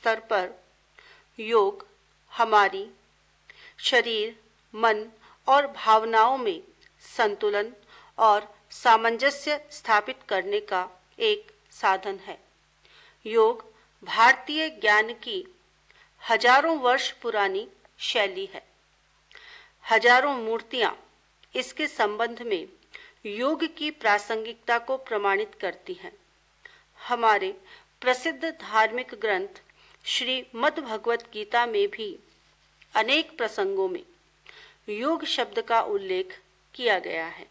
स्तर पर योग हमारी शरीर, मन और भावनाओं में संतुलन और सामंजस्य स्थापित करने का एक साधन है। योग भारतीय ज्ञान की हजारों वर्ष पुरानी शैली है। हजारों मूर्तियां इसके संबंध में योग की प्रासंगिकता को प्रमाणित करती हैं। हमारे प्रसिद्ध धार्मिक ग्रंथ श्रीमद् भगवत गीता में भी अनेक प्रसंगों में योग शब्द का उल्लेख किया गया है।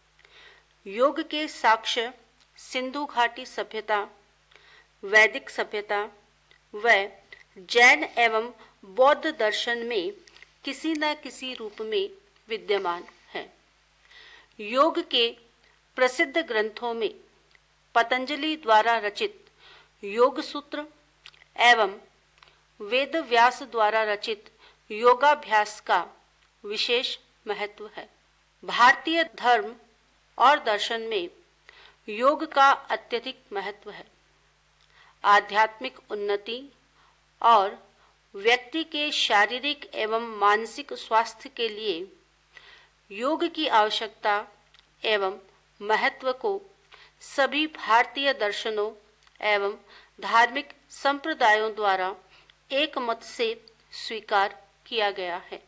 योग के साक्ष्य सिंधु घाटी सभ्यता, वैदिक सभ्यता व जैन एवं बौद्ध दर्शन में किसी न किसी रूप में विद्यमान है। योग के प्रसिद्ध ग्रंथों में पतंजलि द्वारा रचित योग सूत्र एवं वेद व्यास द्वारा रचित योगाभ्यास का विशेष महत्व है। भारतीय धर्म और दर्शन में योग का अत्यधिक महत्व है। आध्यात्मिक उन्नति और व्यक्ति के शारीरिक एवं मानसिक स्वास्थ्य के लिए योग की आवश्यकता एवं महत्व को सभी भारतीय दर्शनों एवं धार्मिक संप्रदायों द्वारा एक मत से स्वीकार किया गया है।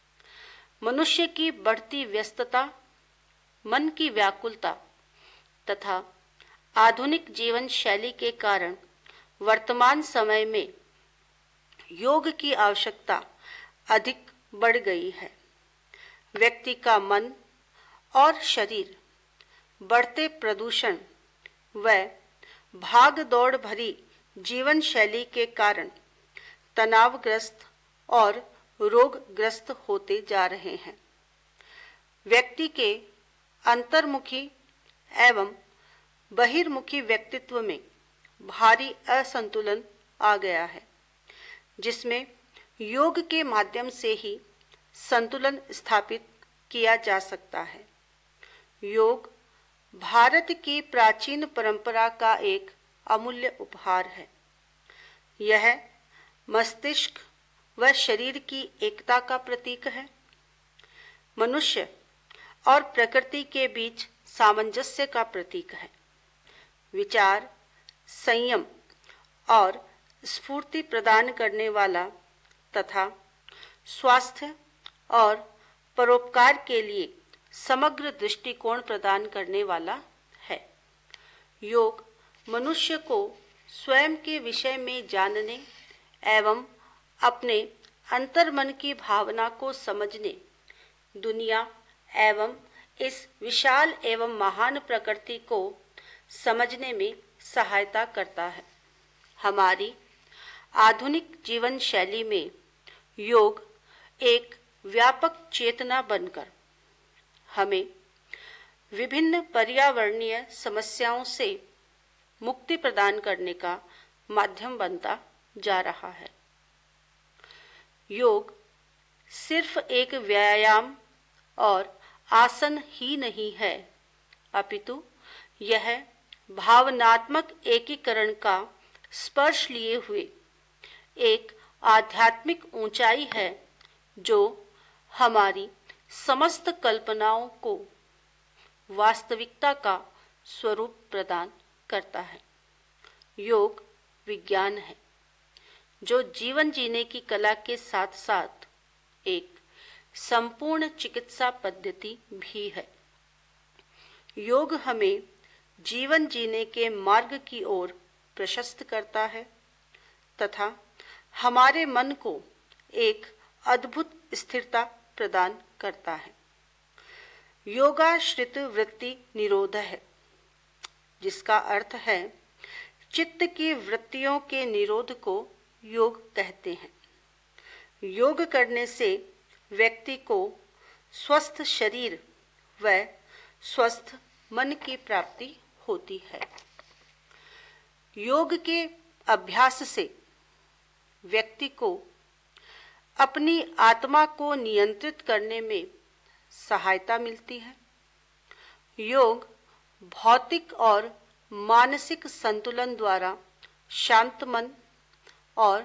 मनुष्य की बढ़ती व्यस्तता, मन की व्याकुलता तथा आधुनिक जीवन शैली के कारण वर्तमान समय में योग की आवश्यकता अधिक बढ़ गई है। व्यक्ति का मन और शरीर बढ़ते प्रदूषण व भाग दौड़ भरी जीवन शैली के कारण तनावग्रस्त और रोगग्रस्त होते जा रहे हैं। व्यक्ति के अंतर्मुखी एवं बहिर्मुखी व्यक्तित्व में भारी असंतुलन आ गया है, जिसमें योग के माध्यम से ही संतुलन स्थापित किया जा सकता है। योग भारत की प्राचीन परंपरा का एक अमूल्य उपहार है। यह मस्तिष्क व शरीर की एकता का प्रतीक है। मनुष्य और प्रकृति के बीच सामंजस्य का प्रतीक है। विचार, संयम और स्फूर्ति प्रदान करने वाला तथा स्वास्थ्य और परोपकार के लिए समग्र दृष्टिकोण प्रदान करने वाला है। योग मनुष्य को स्वयं के विषय में जानने एवं अपने अंतर्मन की भावना को समझने, दुनिया एवं इस विशाल एवं महान प्रकृति को समझने में सहायता करता है। हमारी आधुनिक जीवन शैली में योग एक व्यापक चेतना बनकर हमें विभिन्न पर्यावरणीय समस्याओं से मुक्ति प्रदान करने का माध्यम बनता जा रहा है। योग सिर्फ एक व्यायाम और आसन ही नहीं है, अपितु यह भावनात्मक एकीकरण का स्पर्श लिए हुए एक आध्यात्मिक ऊंचाई है, जो हमारी समस्त कल्पनाओं को वास्तविकता का स्वरूप प्रदान करता है। योग विज्ञान है, जो जीवन जीने की कला के साथ साथ एक संपूर्ण चिकित्सा पद्धति भी है। योग हमें जीवन जीने के मार्ग की ओर प्रशस्त करता है तथा हमारे मन को एक अद्भुत स्थिरता प्रदान करता है। योगाश्रित वृत्ति निरोध है, जिसका अर्थ है चित्त की वृत्तियों के निरोध को योग कहते हैं। योग करने से व्यक्ति को स्वस्थ शरीर व स्वस्थ मन की प्राप्ति होती है। योग के अभ्यास से व्यक्ति को अपनी आत्मा को नियंत्रित करने में सहायता मिलती है। योग भौतिक और मानसिक संतुलन द्वारा शांत मन और